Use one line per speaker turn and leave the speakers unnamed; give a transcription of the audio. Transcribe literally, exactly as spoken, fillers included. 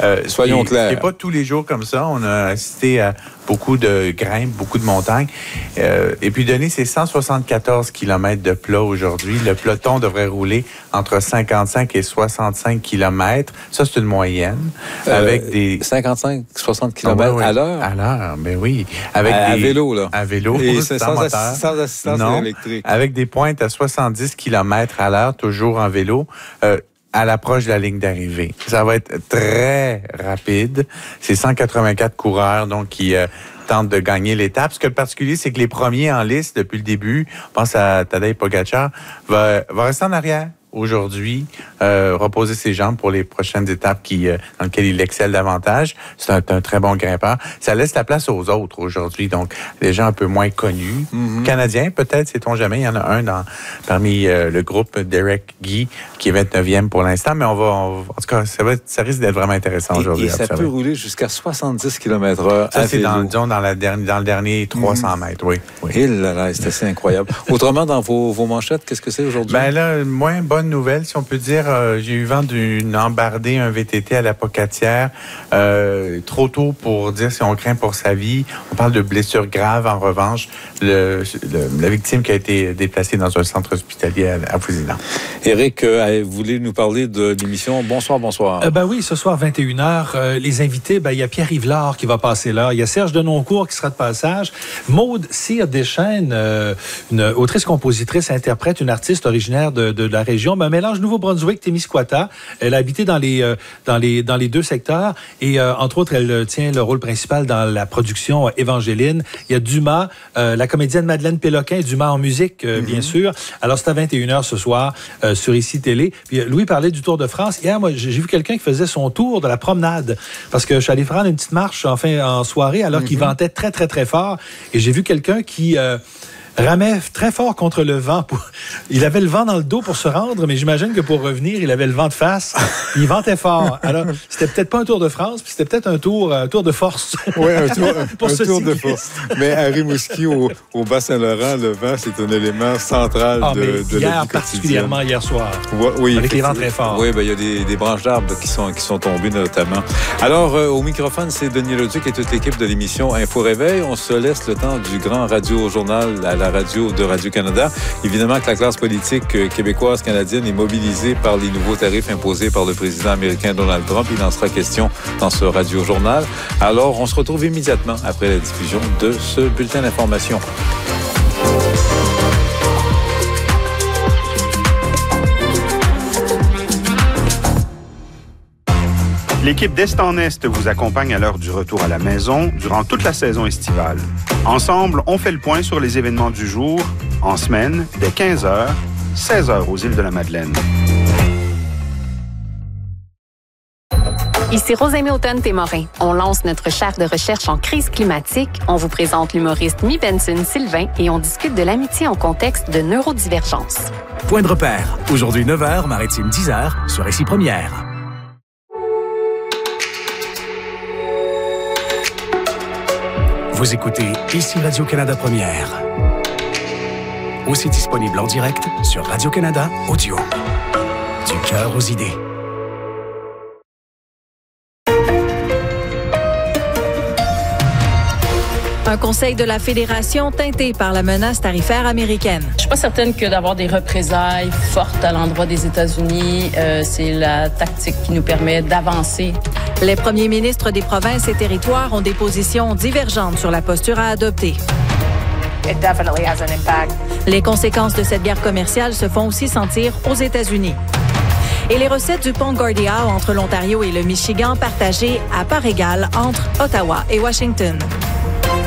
Euh,
Soyons clairs.
C'est pas tous les jours comme ça. On a assisté à beaucoup de grimpes, beaucoup de montagnes. Euh, et puis, Denis, c'est cent soixante-quatorze kilomètres de plat aujourd'hui. Le peloton devrait rouler entre cinquante-cinq et soixante-cinq kilomètres. Ça, c'est une moyenne.
Euh,
avec des
cinquante-cinq à soixante kilomètres
ah, oui,
à
oui.
l'heure?
À l'heure, ben oui. Avec
à,
des,
à vélo, là.
À vélo,
et
sans,
sans,
moteur.
assi- sans assistance
non,
électrique.
Avec des pointes à soixante-dix kilomètres à l'heure, toujours en vélo. Euh, à l'approche de la ligne d'arrivée. Ça va être très rapide. C'est cent quatre-vingt-quatre coureurs donc qui euh, tentent de gagner l'étape. Ce que le particulier, c'est que les premiers en liste depuis le début, on pense à Tadej Pogačar, va, va rester en arrière aujourd'hui, euh, reposer ses jambes pour les prochaines étapes qui, euh, dans lesquelles il excelle davantage. C'est un, un très bon grimpeur. Ça laisse la place aux autres aujourd'hui, donc des gens un peu moins connus. Mm-hmm. Canadiens, peut-être, sait-on jamais. Il y en a un dans, parmi euh, le groupe, Derek Guy, qui est vingt-neuvième pour l'instant, mais on va, on, en tout cas, ça, va, ça risque d'être vraiment intéressant
et,
aujourd'hui.
Et ça peut rouler jusqu'à soixante-dix kilomètres heure
Ça,
à
c'est
vélo.
dans, disons, dans, la dernière, dans le dernier trois cents mètres, oui. oui.
Et là, là, c'est assez incroyable. Autrement, dans vos, vos manchettes, qu'est-ce que c'est aujourd'hui?
Ben là, moins bonne nouvelle, si on peut dire. Euh, j'ai eu vent d'une embardée, un V T T à la Pocatière. Euh, trop tôt pour dire si on craint pour sa vie. On parle de blessures graves, en revanche. Le, le, la victime qui a été déplacée dans un centre hospitalier à, à Fousilan.
Éric, euh, vous voulez nous parler de l'émission? Bonsoir, bonsoir.
Euh, ben oui, ce soir, vingt et une heures, euh, les invités, ben il y a Pierre Yvelard qui va passer là. Il y a Serge Denoncourt qui sera de passage. Maude Cyr-Deschênes, euh, une autrice, compositrice, interprète, une artiste originaire de, de, de la région. Ben, mélange Nouveau-Brunswick-Témiscouata. Elle a habité dans les, euh, dans les, dans les deux secteurs et, euh, entre autres, elle tient le rôle principal dans la production euh, Évangéline. Il y a Dumas, euh, la comédienne Madeleine Péloquin, Dumas en musique, euh, mm-hmm. bien sûr. Alors, c'est à vingt et une heures ce soir euh, sur Ici Télé. Puis, euh, Louis parlait du Tour de France. Hier, moi, j'ai vu quelqu'un qui faisait son tour de la promenade parce que je suis allé prendre une petite marche enfin, en soirée alors mm-hmm. qu'il ventait très, très, très fort. Et j'ai vu quelqu'un qui... Euh, ramait très fort contre le vent. Il avait le vent dans le dos pour se rendre, mais j'imagine que pour revenir, il avait le vent de face. Il ventait fort. Alors, c'était peut-être pas un Tour de France, puis c'était peut-être un tour, un tour de force.
Oui, un tour, pour un tour de force. Mais à Rimouski, au, au Bas-Saint-Laurent, le vent, c'est un élément central
ah,
de, de
hier,
la vie
particulièrement hier soir.
Oui, oui,
avec les vents très forts.
Oui, ben, il y a des, des branches d'arbres qui sont, qui sont tombées notamment. Alors, euh, au microphone, c'est Denis Leduc et toute l'équipe de l'émission Info Réveil. On se laisse le temps du grand radio-journal à la radio de Radio-Canada. Évidemment que la classe politique québécoise, canadienne est mobilisée par les nouveaux tarifs imposés par le président américain Donald Trump. Il en sera question dans ce radio-journal. Alors, on se retrouve immédiatement après la diffusion de ce bulletin d'information.
L'équipe d'Est en Est vous accompagne à l'heure du retour à la maison durant toute la saison estivale. Ensemble, on fait le point sur les événements du jour, en semaine, dès quinze heures, seize heures aux îles de la Madeleine.
Ici Rosemée Automne-Témorin. On lance notre chaire de recherche en crise climatique. On vous présente l'humoriste Mi Benson-Sylvain et on discute de l'amitié en contexte de neurodivergence.
Point de repère. Aujourd'hui neuf heures, Maritime dix heures, sur Ici Première. Vous écoutez Ici Radio-Canada Première. Aussi disponible en direct sur Radio-Canada Audio. Du cœur aux idées.
Un conseil de la Fédération teinté par la menace tarifaire américaine.
Je suis pas certaine que d'avoir des représailles fortes à l'endroit des États-Unis, euh, c'est la tactique qui nous permet d'avancer.
Les premiers ministres des provinces et territoires ont des positions divergentes sur la posture à adopter.
It definitely has an impact.
Les conséquences de cette guerre commerciale se font aussi sentir aux États-Unis. Et les recettes du pont Gordie-Howe entre l'Ontario et le Michigan partagées à part égale entre Ottawa et Washington.